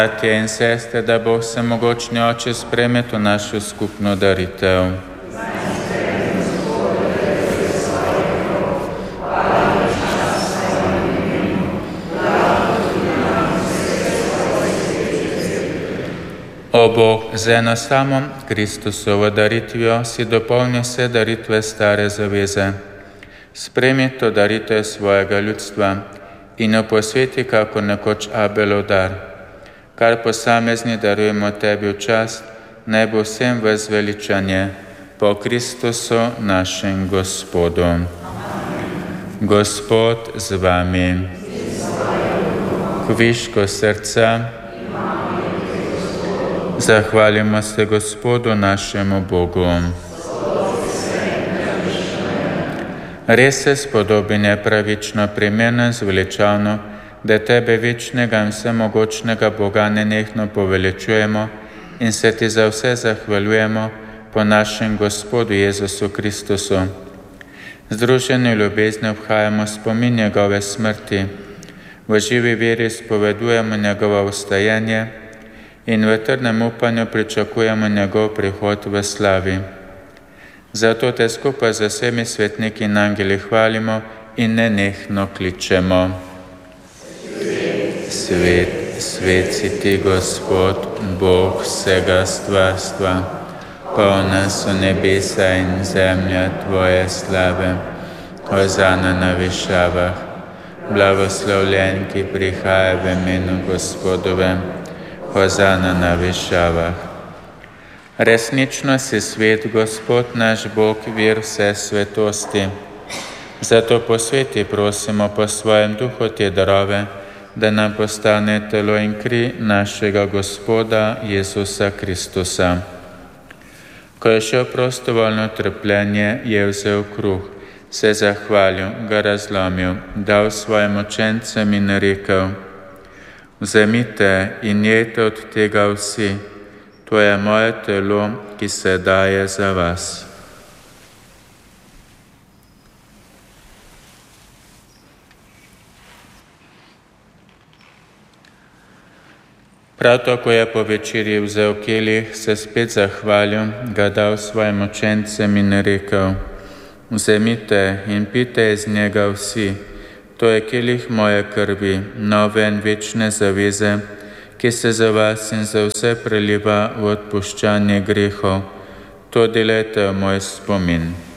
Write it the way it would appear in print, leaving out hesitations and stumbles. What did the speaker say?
Bratje in sestre, da bo vsemogočni Oče sprejme to našo skupno daritev. O Bog, z eno samo Kristusovo daritvijo si dopolnil vse daritve stare zaveze. Sprejmi to daritev svojega ljudstva in jo posveti kako nekoč Abelov dar. Kar posamezni darujemo Tebi v čast, naj bo vsem v zveličanje po Kristusu našem Gospodu. Gospod z vami. Kviško srca. Zahvalimo se Gospodu našemu Bogu. Res se spodobin je pravično, primerno in zveličavno, da Tebe večnega in vsemogočnega Boga nenehno poveličujemo in se Ti za vse zahvaljujemo po našem Gospodu Jezusu Kristusu. Združeni v ljubezni obhajamo spomin njegove smrti, v živi veri spovedujemo njegovo vstajanje in v trdnem upanju pričakujemo njegov prihod v slavi. Zato Te skupaj z vsemi svetniki in angeli hvalimo in nenehno kličemo. Svet, svet si Ti, Gospod, Bog vsega stvarstva, polna so nebesa in zemlja Tvoje slave. Hozana na višavah, blagoslovljen, ki prihaja v imenu Gospodovem. Hozana na višavah. Resnično si svet, Gospod naš Bog, vir vse svetosti. Zato posveti, prosimo, po svojem duhu te darove, da nam postane telo in kri našega Gospoda Jezusa Kristusa. Ko je šel prostovoljno trpljenje, je vzel kruh, se zahvalil, ga razlomil, dal svojim učencem in rekel: Vzemite in jejte od tega vsi, to je moje telo, ki se daje za vas. Prav tako je po večerji vzel kelih, se spet zahvalil, ga dal svojim učencem in rekel: Vzemite in pijte iz njega vsi, to je kelih moje krvi, nove in večne zaveze, ki se za vas in za vse preliva v odpuščanje grehov. To delajte v moj spomin.